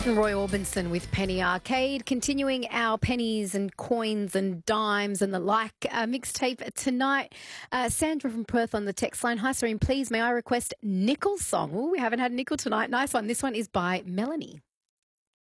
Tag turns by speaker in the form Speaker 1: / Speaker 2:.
Speaker 1: Roy Orbison with Penny Arcade, continuing our pennies and coins and dimes and the like mixtape tonight. Sandra from Perth on the text line. Hi, Serene, please may I request Nickel's song? Oh, we haven't had Nickel tonight. Nice one. This one is by Melanie.